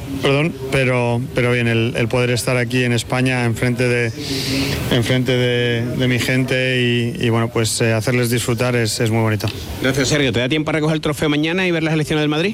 pero bien, el poder estar aquí en España enfrente de mi gente y bueno, pues hacerles disfrutar es muy bonito. Gracias, Sergio. ¿Te da tiempo para recoger el trofeo mañana y ver las elecciones del Madrid?